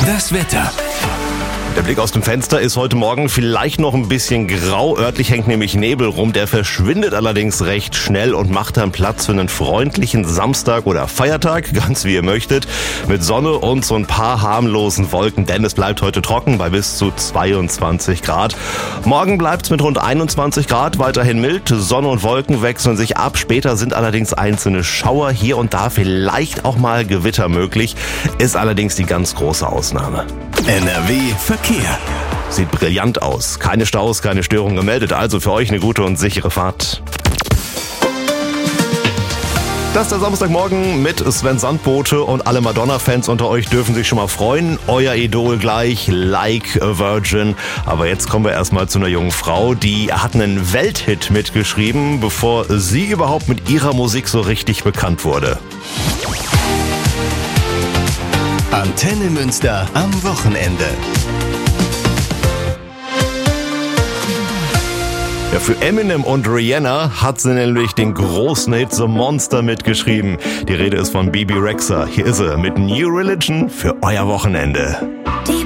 Das Wetter. Der Blick aus dem Fenster ist heute Morgen vielleicht noch ein bisschen grau. Örtlich hängt nämlich Nebel rum. Der verschwindet allerdings recht schnell und macht dann Platz für einen freundlichen Samstag oder Feiertag, ganz wie ihr möchtet, mit Sonne und so ein paar harmlosen Wolken, denn es bleibt heute trocken bei bis zu 22 Grad. Morgen bleibt's mit rund 21 Grad weiterhin mild. Sonne und Wolken wechseln sich ab. Später sind allerdings einzelne Schauer, hier und da vielleicht auch mal Gewitter möglich. Ist allerdings die ganz große Ausnahme. NRW Verkehr. Sieht brillant aus. Keine Staus, keine Störungen gemeldet. Also für euch eine gute und sichere Fahrt. Das ist der Samstagmorgen mit Sven Sandbote und alle Madonna-Fans unter euch dürfen sich schon mal freuen. Euer Idol gleich, Like a Virgin. Aber jetzt kommen wir erstmal zu einer jungen Frau, die hat einen Welthit mitgeschrieben, bevor sie überhaupt mit ihrer Musik so richtig bekannt wurde. Antenne Münster am Wochenende. Ja, für Eminem und Rihanna hat sie nämlich den großen Hit The Monster mitgeschrieben. Die Rede ist von Bebe Rexha. Hier ist sie mit New Religion für euer Wochenende.